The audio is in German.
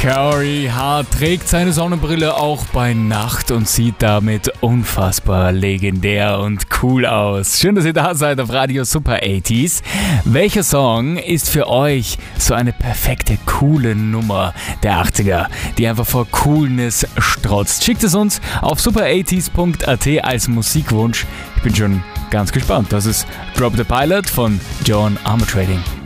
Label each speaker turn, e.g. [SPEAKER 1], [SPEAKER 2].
[SPEAKER 1] Corey Hart trägt seine Sonnenbrille auch bei Nacht und sieht damit unfassbar legendär und cool aus. Schön, dass ihr da seid auf Radio Super 80s. Welcher Song ist für euch so eine perfekte, coole Nummer der 80er, die einfach vor Coolness strotzt? Schickt es uns auf super80s.at als Musikwunsch. Ich bin schon ganz gespannt. Das ist Drop the Pilot von John Armour Trading.